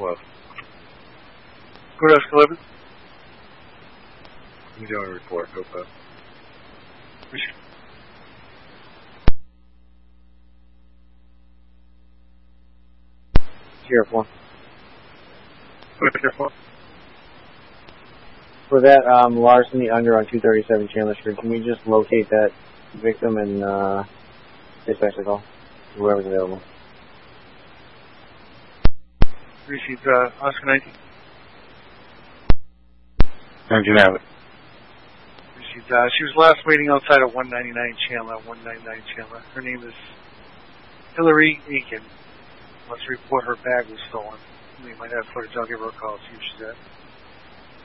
Hello. Go to desk 11. I'm doing a report. Go up. Sheriff 1. Sheriff 1. For that larceny under on 237 Chandler Street, can we just locate that victim and dispatch the call? Whoever's available. Received Oscar 19. I can have it. Received, she was last waiting outside of 199 Chandler, 199 Chandler. Her name is Hillary Aiken. Let's report her bag was stolen. We might have footage. I'll give her a call, see if she's at.